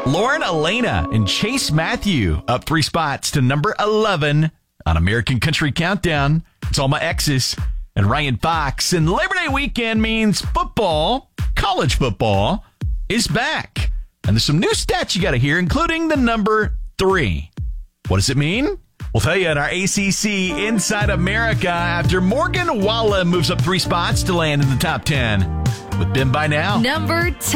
Lauren Elena and Chase Matthew up 3 spots to number 11 on American Country Countdown. It's All My Exes and Ryan Fox. And Labor Day weekend means football, college football, is back. And there's some new stats you got to hear, including the number 3. What does it mean? We'll tell you in our ACC Inside America after Morgan Wallen moves up 3 spots to land in the top 10 with Ben By Now. Number 10.